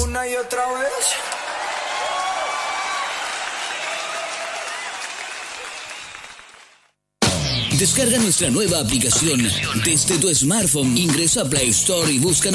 una y otra vez. Descarga nuestra nueva aplicación desde tu smartphone. Ingresa a Play Store y busca